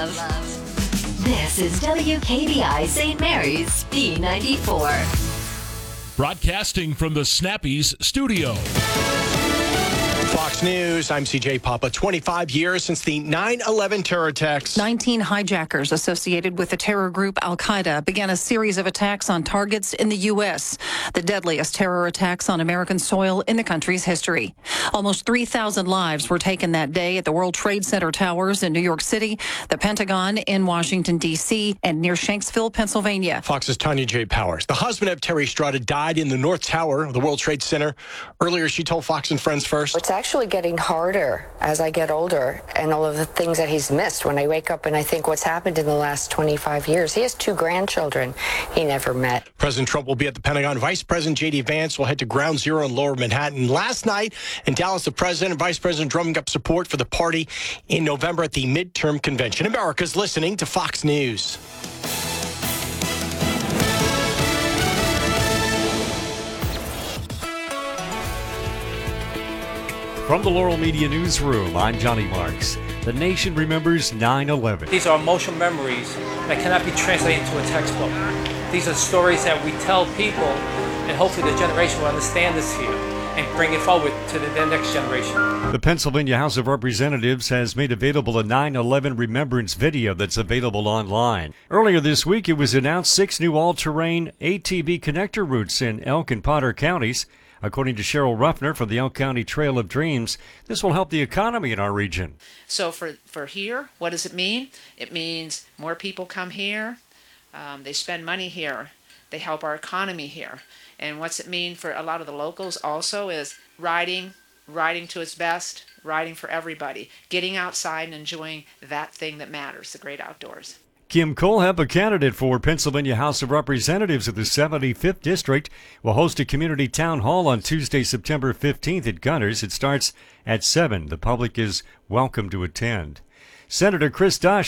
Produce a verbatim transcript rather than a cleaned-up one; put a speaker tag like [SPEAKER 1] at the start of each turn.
[SPEAKER 1] love. This is W K B I Saint Mary's B ninety-four.
[SPEAKER 2] Broadcasting from the Snappies studio.
[SPEAKER 3] Fox News, I'm C J Papa. twenty-five years since the nine eleven terror attacks.
[SPEAKER 4] nineteen hijackers associated with the terror group Al-Qaeda began a series of attacks on targets in the U S, the deadliest terror attacks on American soil in the country's history. Almost three thousand lives were taken that day at the World Trade Center towers in New York City, the Pentagon in Washington, D C, and near Shanksville, Pennsylvania.
[SPEAKER 3] Fox's Tanya J. Powers. The husband of Terry Strada died in the North Tower of the World Trade Center. Earlier, she told Fox and Friends First.
[SPEAKER 5] It's actually getting harder as I get older, and all of the things that he's missed. When I wake up and I think what's happened in the last twenty-five years, he has two grandchildren he never met.
[SPEAKER 3] President Trump will be at the Pentagon. Vice President J D. Vance will head to Ground Zero in Lower Manhattan. Last night in Dallas, the president and vice president drumming up support for the party in November at the midterm convention. America's listening to Fox News.
[SPEAKER 6] From the Laurel Media Newsroom, I'm Johnny Marks. The nation remembers nine eleven.
[SPEAKER 7] These are emotional memories that cannot be translated into a textbook. These are stories that we tell people, and hopefully the generation will understand this here and bring it forward to the, the next generation.
[SPEAKER 6] The Pennsylvania House of Representatives has made available a nine eleven remembrance video that's available online. Earlier this week, it was announced six new all-terrain A T V connector routes in Elk and Potter counties. According to Cheryl Ruffner from the Elk County Trail of Dreams, this will help the economy in our region.
[SPEAKER 8] So for, for here, what does it mean? It means more people come here, um, they spend money here, they help our economy here. And what's it mean for a lot of the locals also is riding, riding to its best, riding for everybody, getting outside and enjoying that thing that matters, the great outdoors.
[SPEAKER 6] Kim Kohlhepp, a candidate for Pennsylvania House of Representatives of the seventy-fifth District, will host a community town hall on Tuesday, September fifteenth at Gunners. It starts at seven. The public is welcome to attend. Senator Chris Dosh